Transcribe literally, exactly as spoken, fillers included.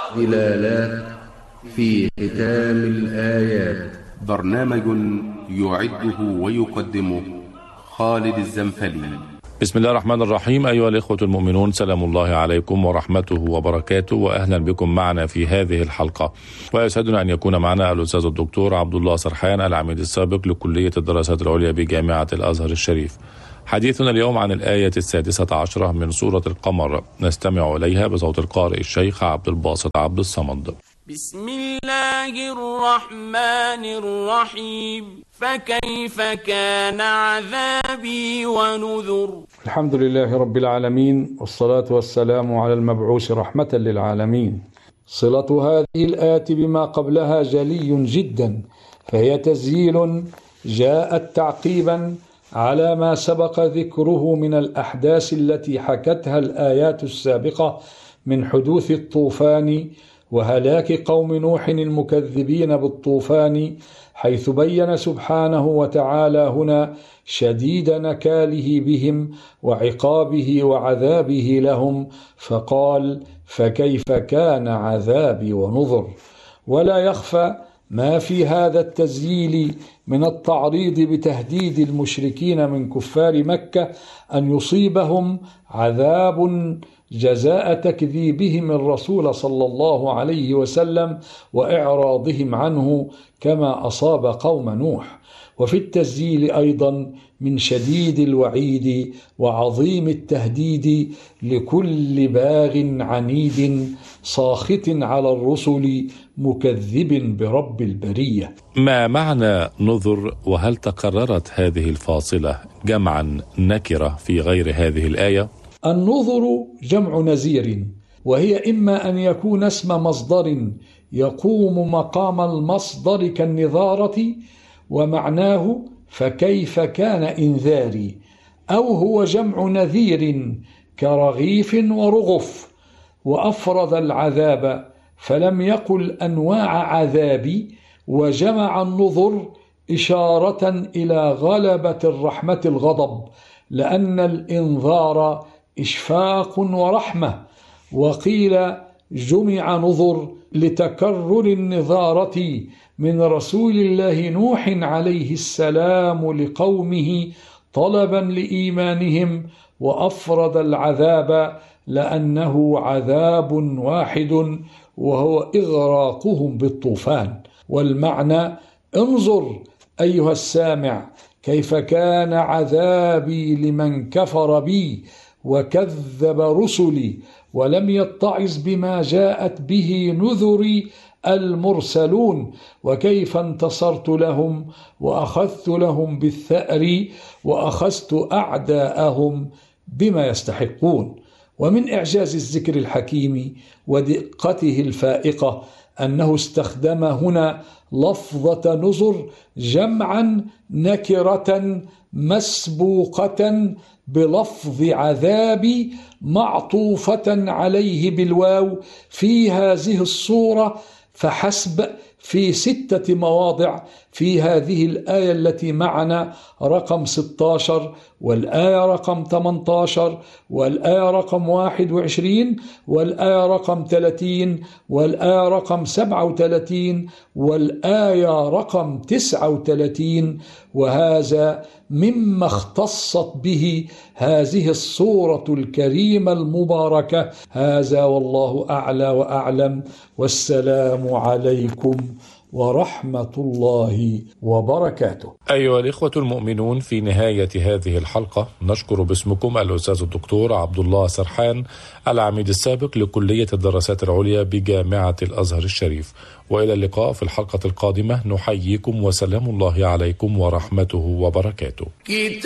ظلالات في ختام الآيات. برنامج يعده ويقدمه خالد الزنفلي. بسم الله الرحمن الرحيم. أيها الإخوة المؤمنون، سلام الله عليكم ورحمته وبركاته، وأهلا بكم معنا في هذه الحلقة. ويسعدنا أن يكون معنا الأستاذ الدكتور عبد الله سرحان، العميد السابق لكلية الدراسات العليا بجامعة الأزهر الشريف. حديثنا اليوم عن الآية السادسة عشرة من سورة القمر، نستمع إليها بصوت القارئ الشيخ عبد الباسط عبد الصمد. بسم الله الرحمن الرحيم. فكيف كان عذابي ونذر. الحمد لله رب العالمين، والصلاة والسلام على المبعوث رحمة للعالمين. صلة هذه الآية بما قبلها جلي جدا، فهي تسجيل جاءت تعقيبا على ما سبق ذكره من الأحداث التي حكتها الآيات السابقة من حدوث الطوفان وهلاك قوم نوح المكذبين بالطوفان، حيث بين سبحانه وتعالى هنا شديد نكاله بهم وعقابه وعذابه لهم، فقال: فكيف كان عذابي ونذر. ولا يخفى ما في هذا التسجيل من التعريض بتهديد المشركين من كفار مكة أن يصيبهم عذاب جزاء تكذيبهم الرسول صلى الله عليه وسلم وإعراضهم عنه كما أصاب قوم نوح. وفي التسجيل أيضا من شديد الوعيد وعظيم التهديد لكل باغ عنيد ساخط على الرسل مكذب برب البرية. ما معنى نذر، وهل تكررت هذه الفاصلة جمعا نكرة في غير هذه الآية؟ النذر جمع نذير، وهي إما أن يكون اسم مصدر يقوم مقام المصدر كالنذارة ومعناه فكيف كان إنذاري، أو هو جمع نذير كرغيف ورغف، وأفرد العذاب فلم يقل أنواع عذابي، وجمع النذر إشارة إلى غلبة الرحمة الغضب، لأن الإنذار إشفاق ورحمة. وقيل جمع نذر لتكرر النذارة من رسول الله نوح عليه السلام لقومه طلبا لإيمانهم، وأفرد العذاب لأنه عذاب واحد وهو إغراقهم بالطوفان. والمعنى: انظر أيها السامع كيف كان عذابي لمن كفر بي وكذب رسلي ولم يتعظ بما جاءت به نذري المرسلون، وكيف انتصرت لهم وأخذت لهم بالثأر وأخذت أعداءهم بما يستحقون. ومن إعجاز الذكر الحكيم ودقته الفائقة أنه استخدم هنا لفظة نذر جمعا نكرة مسبوقة بلفظ عذاب معطوفة عليه بالواو في هذه الصورة فحسب، في ستة مواضع في هذه الآية التي معنا، رقم ستة عشر والآية رقم ثمانية عشر والآية رقم واحد وعشرين والآية رقم ثلاثين والآية رقم سبعة وثلاثين والآية رقم تسعة وثلاثين. وهذا مما اختصت به هذه الصورة الكريمة المباركة. هذا والله أعلى وأعلم، والسلام عليكم ورحمة الله وبركاته. أيها الإخوة المؤمنون، في نهاية هذه الحلقة نشكر باسمكم الأستاذ الدكتور عبد الله سرحان، العميد السابق لكلية الدراسات العليا بجامعة الأزهر الشريف. وإلى اللقاء في الحلقة القادمة، نحييكم وسلام الله عليكم ورحمته وبركاته.